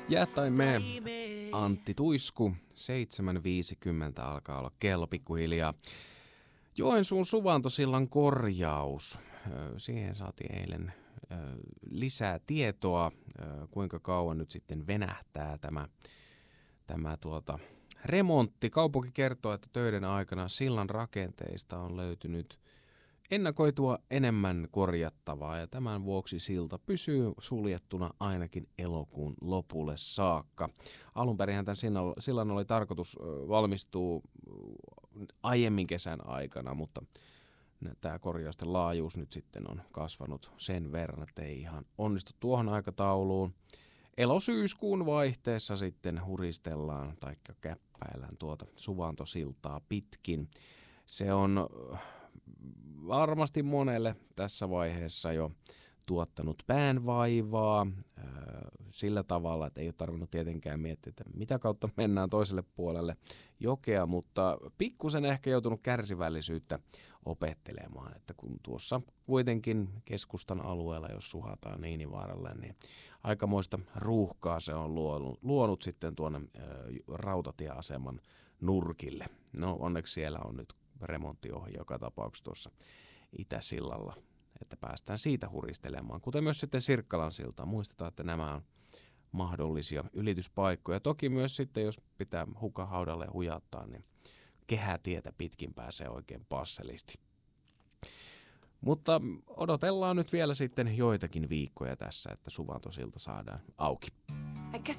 Jää tai me, Antti Tuisku, 7.50 alkaa olla kello pikkuhiljaa. Joensuun Suvantosillan korjaus. Siihen saatiin eilen lisää tietoa, kuinka kauan nyt sitten venähtää tämä remontti. Kaupunki kertoo, että töiden aikana sillan rakenteista on löytynyt ennakoitua enemmän korjattavaa ja tämän vuoksi silta pysyy suljettuna ainakin elokuun lopulle saakka. Alunperinhän tämän sillan oli tarkoitus valmistua aiemmin kesän aikana, mutta tämä korjausten laajuus nyt sitten on kasvanut sen verran, että ei ihan onnistu tuohon aikatauluun. Elosyyskuun vaihteessa sitten huristellaan tai käppäillään tuota Suvantosiltaa pitkin. Se on varmasti monelle tässä vaiheessa jo tuottanut päänvaivaa sillä tavalla, että ei ole tarvinnut tietenkään miettiä, että mitä kautta mennään toiselle puolelle jokea, mutta pikkusen ehkä joutunut kärsivällisyyttä opettelemaan, että kun tuossa kuitenkin keskustan alueella, jos suhataan Niinivaaralle, niin aikamoista ruuhkaa se on luonut sitten tuonne rautatieaseman nurkille. No onneksi siellä on nyt remontti ohi joka tapauksessa tuossa Itäsillalla, että päästään siitä huristelemaan, kuten myös sitten Sirkkalan siltaa. Muistetaan, että nämä on mahdollisia ylityspaikkoja. Toki myös sitten, jos pitää hukahaudalle hujattaa, niin kehätietä pitkin pääsee oikein passelisti. Mutta odotellaan nyt vielä sitten joitakin viikkoja tässä, että Suvantosilta saadaan auki.